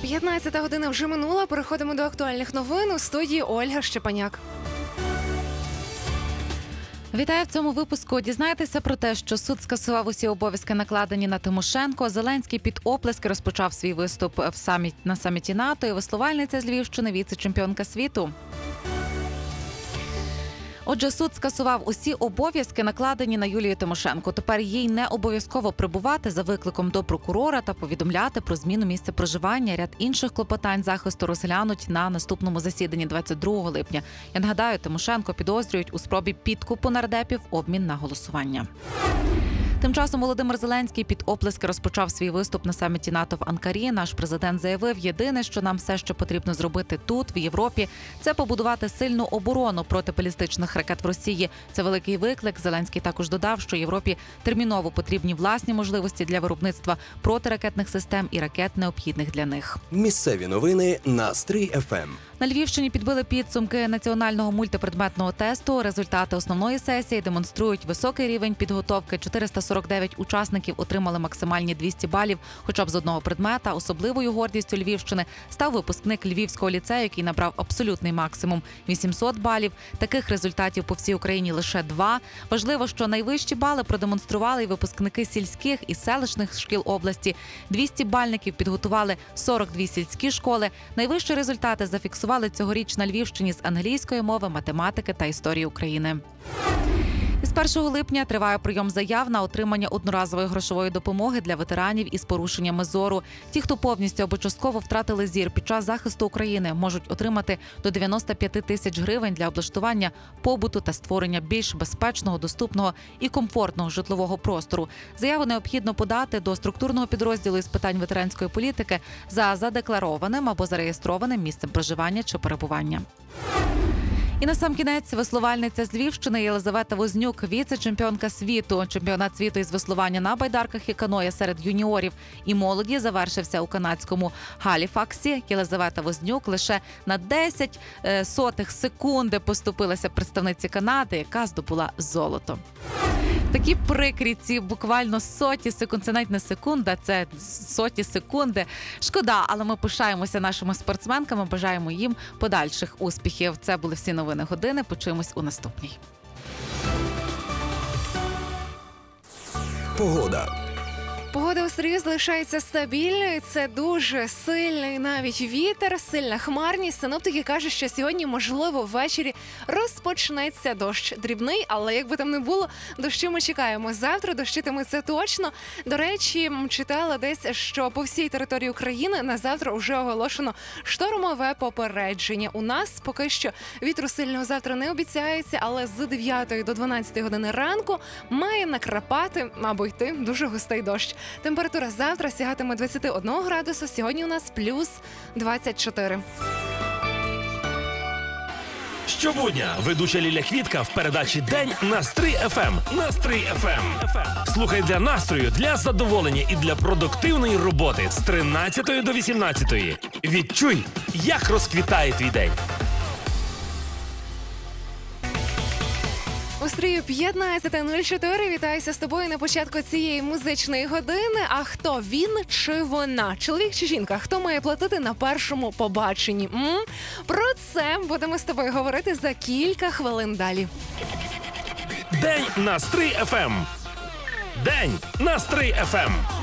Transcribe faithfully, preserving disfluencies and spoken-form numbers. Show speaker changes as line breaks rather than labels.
п'ятнадцята година вже минула. Переходимо до актуальних новин. У студії Ольга Щепаняк.
Вітаю в цьому випуску. Дізнаєтеся про те, що суд скасував усі обов'язки, накладені на Тимошенко. Зеленський під оплески розпочав свій виступ в саміт, на саміті НАТО. І веслувальниця з Львівщини, віце-чемпіонка світу. Отже, суд скасував усі обов'язки, накладені на Юлію Тимошенко. Тепер їй не обов'язково прибувати за викликом до прокурора та повідомляти про зміну місця проживання. Ряд інших клопотань захисту розглянуть на наступному засіданні двадцять другого липня. Я нагадаю, Тимошенко підозрюють у спробі підкупу нардепів в обмін на голосування. Тим часом Володимир Зеленський під оплески розпочав свій виступ на саміті НАТО в Анкарі. Наш президент заявив, єдине, що нам все ще потрібно зробити тут, в Європі, це побудувати сильну оборону проти балістичних ракет в Росії. Це великий виклик. Зеленський також додав, що Європі терміново потрібні власні можливості для виробництва протиракетних систем і ракет, необхідних для них.
Місцеві новини на Стрий еф ем.
На Львівщині підбили підсумки національного мультипредметного тесту. Результати основної сесії демонструють високий рівень підготовки. чотириста сорок дев'ять учасників отримали максимальні двісті балів хоча б з одного предмета. Особливою гордістю Львівщини став випускник Львівського ліцею, який набрав абсолютний максимум – вісімсот балів. Таких результатів по всій Україні лише два. Важливо, що найвищі бали продемонстрували і випускники сільських і селищних шкіл області. двісті бальників підготували сорок дві сільські школи. Найвищі результати зафіксували цьогоріч на Львівщині з англійської мови, математики та історії України. Із першого липня триває прийом заяв на отримання одноразової грошової допомоги для ветеранів із порушеннями зору. Ті, хто повністю або частково втратили зір під час захисту України, можуть отримати до дев'яносто п'ять тисяч гривень для облаштування побуту та створення більш безпечного, доступного і комфортного житлового простору. Заяву необхідно подати до структурного підрозділу із питань ветеранської політики за задекларованим або зареєстрованим місцем проживання чи перебування. І насамкінець веслувальниця з Львівщини Єлизавета Вознюк, віце-чемпіонка світу. Чемпіонат світу із веслування на байдарках і каное серед юніорів і молоді завершився у канадському Галіфаксі. Єлизавета Вознюк лише на десять сотих секунди поступилася представниці Канади, яка здобула золото. Такі прикрі ці буквально соті секунд, це навіть не секунда, це соті секунди. Шкода, але ми пишаємося нашими спортсменками, бажаємо їм подальших успіхів. Це були всі новини години, почуємось у наступній.
Погода.
Погода у Стрию залишається стабільною. Це дуже сильний навіть вітер, сильна хмарність. Синоптики кажуть, що сьогодні, можливо, ввечері розпочнеться дощ. Дрібний, але як би там не було, дощу ми чекаємо. Завтра дощитиме це точно. До речі, читала десь, що по всій території України на завтра вже оголошено штормове попередження. У нас поки що вітру сильного завтра не обіцяється, але з дев'ятої до дванадцятої години ранку має накрапати або йти дуже густий дощ. Температура завтра сягатиме двадцять один градусу, сьогодні у нас плюс двадцять чотири.
Щобудня ведуча Ліля Квітка в передачі «День» на Стрий еф ем. На Стрий еф ем. Слухай для настрою, для задоволення і для продуктивної роботи з тринадцятої до вісімнадцятої. Відчуй, як розквітає твій день.
У Стрию п'ятнадцята нуль чотири. Вітаюся з тобою на початку цієї музичної години. А хто він чи вона? Чоловік чи жінка? Хто має платити на першому побаченні? М? Про це будемо з тобою говорити за кілька хвилин далі.
День на Стрий еф ем. День на Стрий еф ем.